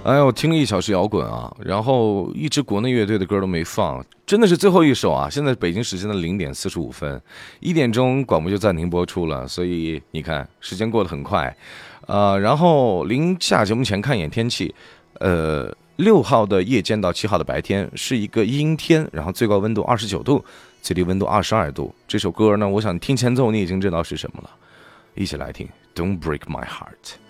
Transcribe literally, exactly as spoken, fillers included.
哎呦，听了一小时摇滚啊，然后一支国内乐队的歌都没放，真的是最后一首啊！现在北京时间的零点四十五分，一点钟广播就暂停播出了，所以你看时间过得很快，呃，然后临下节目前看一眼天气，呃，六号的夜间到七号的白天是一个阴天，然后最高温度二十九度，最低温度二十二度。这首歌呢，我想听前奏你已经知道是什么了，一起来听《Don't Break My Heart》。